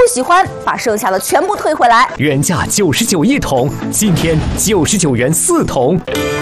喜欢把剩下的全部退回来。 原价99一桶，今天99元4桶。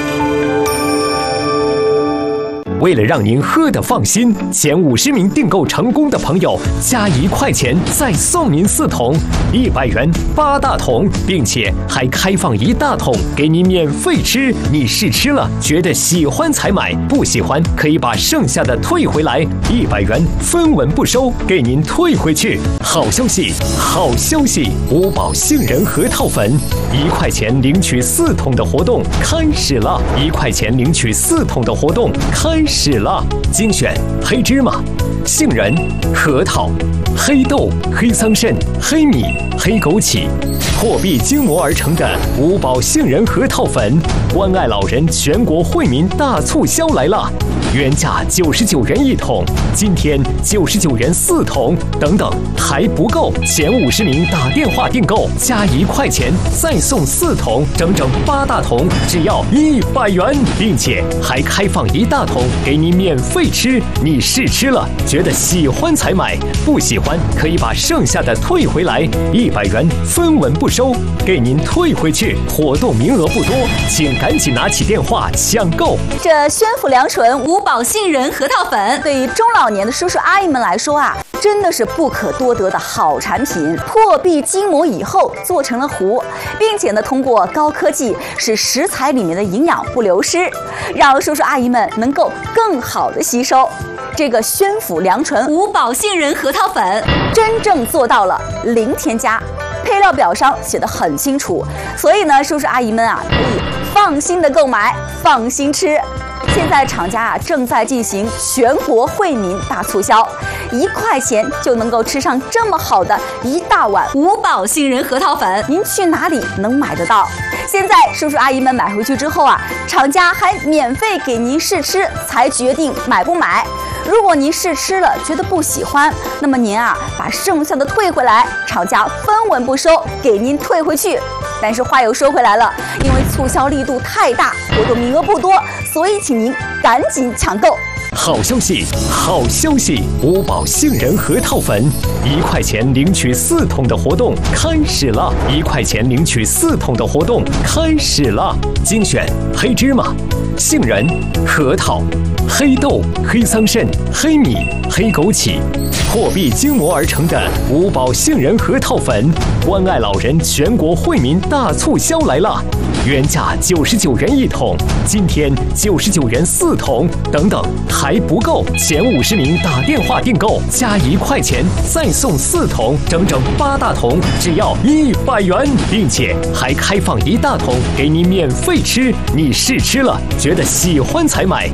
为了让您喝得放心，前50名订购成功的朋友加1块钱，再送您4桶，100元8大桶，并且还开放1大桶给您免费吃。你试吃了，觉得喜欢才买，不喜欢可以把剩下的退回来，100元分文不收，给您退回去。好消息，好消息！五宝杏仁核桃粉，1块钱领取4桶的活动开始了，1块钱领取4桶的活动开始了。精选黑芝麻、杏仁、核桃、黑豆、黑桑葚、黑米、黑枸杞，货币精磨而成的五宝杏仁核桃粉，关爱老人全国惠民大促销来了！原价99元1桶，今天99元4桶，等等还不够，前50名打电话订购加1块钱，再送4桶，整整8大桶，只要100元，并且还开放1大桶给您免费吃。你试吃了，觉得喜欢才买，不喜欢可以把剩下的退回来，100元分文不收，给您退回去。活动名额不多，请赶紧拿起电话抢购。 这宣府良醇五宝杏仁核桃粉，对于中老年的叔叔阿姨们来说啊，真的是不可多得的好产品。破壁筋膜以后做成了糊，并且呢，通过高科技使食材里面的营养不流失，让叔叔阿姨们能够更好的吸收。这个宣府良醇五宝杏仁核桃粉真正做到了零添加，配料表上写得很清楚，所以呢，叔叔阿姨们啊可以放心的购买，放心吃。现在厂家啊正在进行全国惠民大促销，1块钱就能够吃上这么好的一大碗五宝杏仁核桃粉，您去哪里能买得到？现在叔叔阿姨们买回去之后啊，厂家还免费给您试吃，才决定买不买。如果您试吃了觉得不喜欢，那么您啊把剩下的退回来，厂家分文不收，给您退回去。但是话又说回来了，因为促销力度太大，活动名额不多，所以请您赶紧抢购。 好消息，好消息！五宝杏仁核桃粉，1块钱领取4桶的活动开始了，1块钱领取4桶的活动开始了。精选黑芝麻、杏仁、核桃、黑豆、黑桑葚、黑米、黑枸杞，货币精磨而成的五宝杏仁核桃粉，关爱老人全国惠民大促销来了！原价99元1桶，今天99元4桶，等等还不够，前50名打电话订购加1块钱，再送4桶，整整8大桶，只要100元，并且还开放1大桶给您免费吃。你试吃了，觉得喜欢才买。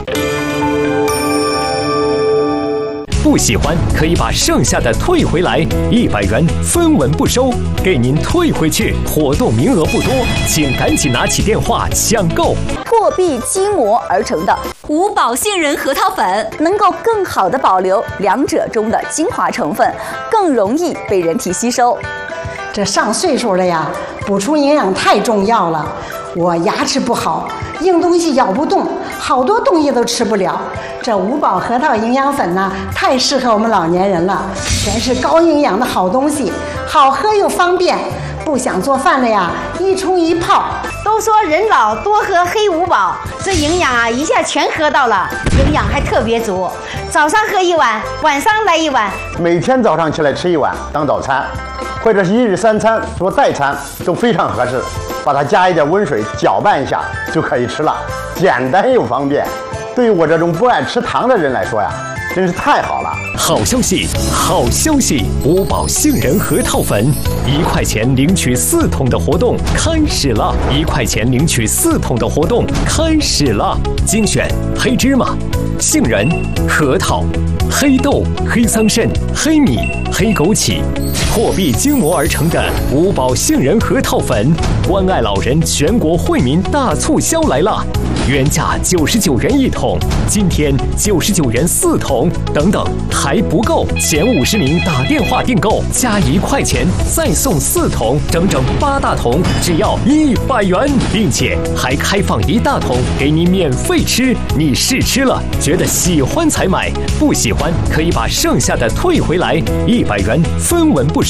不喜欢可以把剩下的退回来，100元分文不收，给您退回去。活动名额不多，请赶紧拿起电话抢购。 破壁筋膜而成的五宝杏仁核桃粉，能够更好的保留两者中的精华成分，更容易被人体吸收。 这上岁数了呀，补充营养太重要了。我牙齿不好，硬东西咬不动，好多东西都吃不了。这五宝核桃营养粉呢，太适合我们老年人了，全是高营养的好东西，好喝又方便。不想做饭了呀，一冲一泡。 都说人老多喝黑五宝，这营养啊一下全喝到了，营养还特别足。早上喝1碗，晚上来1碗， 每天早上起来吃1碗当早餐，或者是1日3餐做代餐都非常合适。把它加一点温水搅拌一下就可以吃了，简单又方便。对于我这种不爱吃糖的人来说呀，真是太好了！ 好消息，好消息！五宝杏仁核桃粉，1块钱领取4桶的活动开始了，1块钱领取4桶的活动开始了。精选黑芝麻、杏仁、核桃、黑豆、黑桑葚、黑米、黑枸杞，货币精磨而成的五宝杏仁核桃粉，关爱老人全国惠民大促销来了！原价99元1桶，今天99元4桶，等等还不够，前50名打电话订购加1块钱，再送4桶，整整8大桶，只要100元，并且还开放1大桶给您免费吃。你试吃了，觉得喜欢才买，不喜欢可以把剩下的退回来，100元分文不收。